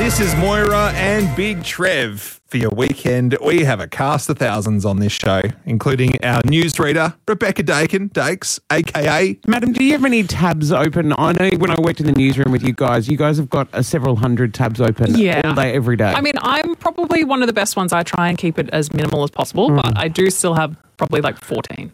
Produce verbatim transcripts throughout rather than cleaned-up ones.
This is Moira and Big Trev. For your weekend, we have a cast of thousands on this show, including our newsreader, Rebecca Dakin, Dakes, a k a. Madam, do you have any tabs open? I know when I worked in the newsroom with you guys, you guys have got uh, several hundred tabs open Yeah. all day, every day. I mean, I'm probably one of the best ones. I try and keep it as minimal as possible, Mm. but I do still have probably like fourteen.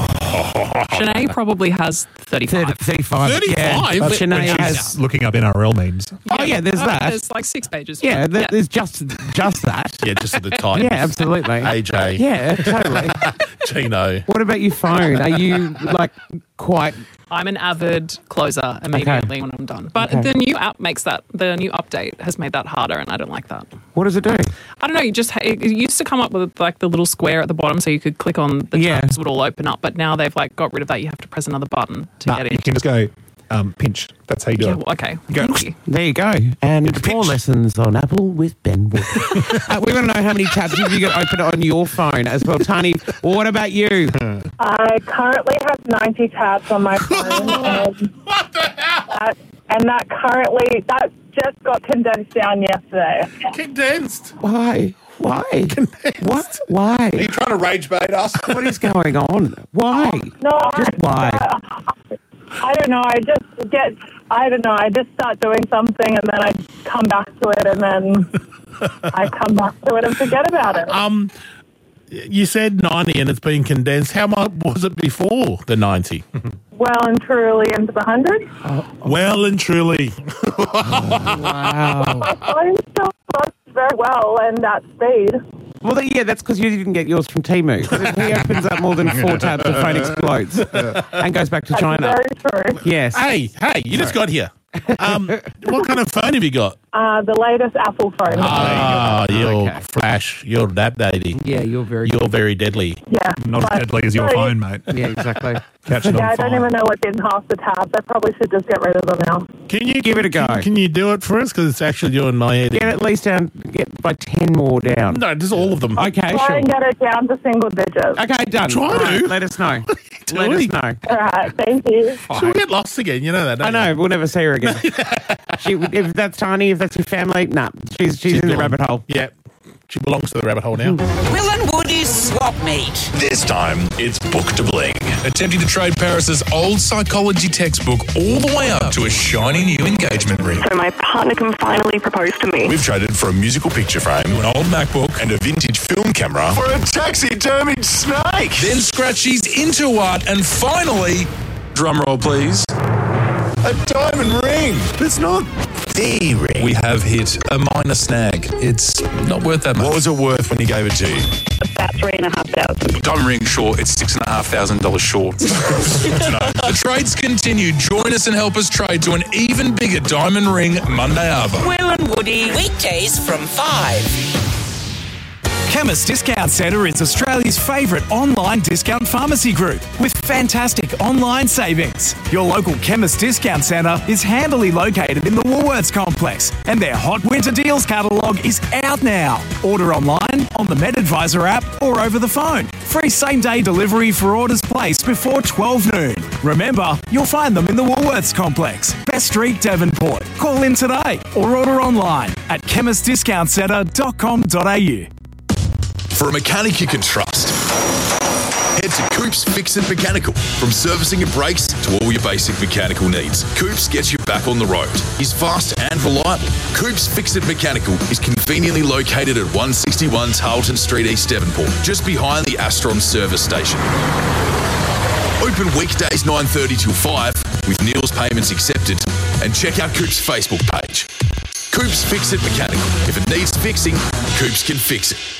Shanae probably has thirty-five. thirty-five. thirty-five? Yeah. When Shanae She's has... looking up N R L memes. Oh, yeah, there's uh, that. There's like six pages. Yeah, there, yeah. there's just just that. Yeah, just at the time. Yeah, absolutely. A J. Yeah, totally. Tino. What about your phone? Are you, like, quite... I'm an avid closer immediately when I'm done. But Okay. the new app makes that, the new update has made that harder, and I don't like that. What does it do? I don't know, you just, it used to come up with like the little square at the bottom so you could click on the Yeah. tabs would all open up, but now they've like got rid of that. You have to press another button to Nah, get you in. can just go um, pinch. That's how you do Yeah, it. well, okay. Go. Thank you. There you go. And four lessons on Apple with Ben Wood. uh, we want to know how many tabs have you got open on your phone as well. Tani, well, what about you? I currently have ninety tabs on my phone. and What the hell? that, and that currently, that just got condensed down yesterday. Condensed. Why? Why? What? Why? Are you trying to rage bait us? What is going on? Why? No, Just why? I, I don't know. I just get, I don't know. I just start doing something and then I come back to it and then I come back to it and forget about it. Um, you said ninety and it's been condensed. How much was it before the ninety? Well and truly into the hundreds. Well and truly. Wow. My phone still works very well and at speed. Well, then, yeah, that's because you didn't get yours from Temu. If he opens up more than four tabs, the phone explodes and goes back to That's China. very true. Yes. Hey, hey, you just got here. Um, what kind of phone have you got? Uh, the latest Apple phone. Ah, you're Okay. Flash. You're that lady. Yeah, you're very... You're very deadly. yeah. Not as but- deadly as your Sorry. phone, mate. Yeah, exactly. Catch it Yeah, on I don't fire. even know what's in half the tabs. I probably should just get rid of them now. Can you Give it a go. Can, can you do it for us? Because it's actually doing my head. Get at least down, get by ten more down. No, just all of them. Okay, Try sure. and get it down to single digits. Okay, done. Try All right, to. let us know. Let us doing? know. All right, thank you. She'll get lost again. You know that. I Don't know, you? we'll never see her again. she, if that's Tiny, if that's your family, nah, she's, she's, in the gone. rabbit hole. Yeah. She belongs to the rabbit hole now. Will and Woody's swap meet. This time, it's Book to Bling. Attempting to trade Paris's old psychology textbook all the way up to a shiny new engagement ring. So my partner can finally propose to me. We've traded for a musical picture frame, an old MacBook, and a vintage film camera for a taxidermied snake. Then Scratchy's into art, and finally, drumroll please, a diamond ring. It's not the ring. We have hit a minor snag. It's not worth that much. What was it worth when he gave it to you? About three and a half thousand. Diamond ring short, it's six and a half thousand dollars short. Good to know. The trades continue. Join us and help us trade to an even bigger diamond ring Monday Arvo. Will and Woody. Weekdays from five. Chemist Discount Centre is Australia's favourite online discount pharmacy group with fantastic online savings. Your local Chemist Discount Centre is handily located in the Woolworths complex and their hot winter deals catalogue is out now. Order online, on the MedAdvisor app or over the phone. Free same-day delivery for orders placed before twelve noon. Remember, you'll find them in the Woolworths complex, Best Street, Devonport. Call in today or order online at chemist discount centre dot com dot a u. For a mechanic you can trust, head to Coops Fix It Mechanical. From servicing and brakes to all your basic mechanical needs, Coops gets you back on the road. He's fast and reliable. Coops Fix It Mechanical is conveniently located at one sixty-one Tarleton Street, East Devonport, just behind the Astron service station. Open weekdays nine thirty till five with Neil's payments accepted, and check out Coops' Facebook page. Coops Fix It Mechanical. If it needs fixing, Coops can fix it.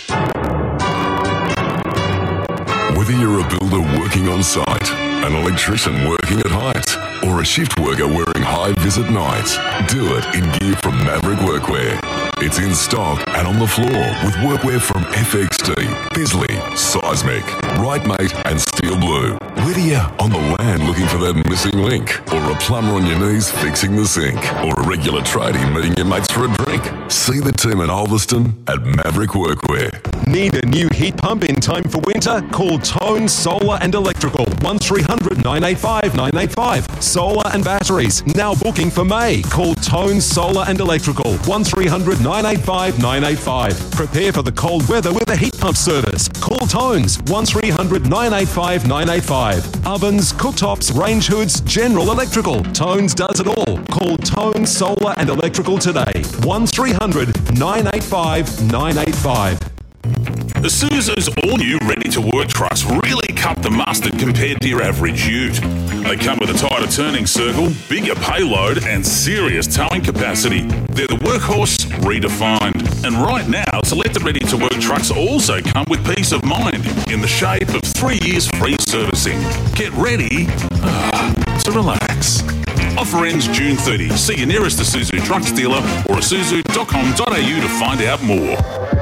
Whether you're a builder working on site, an electrician working at height, or a shift worker wearing high-vis at night, do it in gear from Maverick Workwear. It's in stock and on the floor with workwear from F X T, Bisley, Seismic, Rightmate and Steel Blue. Whether you're on the land looking for that missing link, or a plumber on your knees fixing the sink, or a regular tradie meeting your mates for a drink, see the team at Ulverston at Maverick Workwear. Need a new heat pump in time for winter? Call Tone Solar and Electrical, one three hundred nine eight five nine eight five. Solar and batteries, now booking for May. Call Tone Solar and Electrical, one three hundred nine eight five nine eight five. Prepare for the cold weather with a heat pump service. Call Tones, one three hundred nine eight five nine eight five. Ovens, cooktops, range hoods, general electrical. Tones does it all. Call Tone Solar and Electrical today, one three hundred nine eight five nine eight five. Isuzu's all-new ready-to-work trucks really cut the mustard compared to your average ute. They come with a tighter turning circle, bigger payload and serious towing capacity. They're the workhorse redefined. And right now, selected ready-to-work trucks also come with peace of mind in the shape of three years free servicing. Get ready uh, to relax. Offer ends June thirtieth. See your nearest Isuzu trucks dealer or isuzu dot com dot a u to find out more.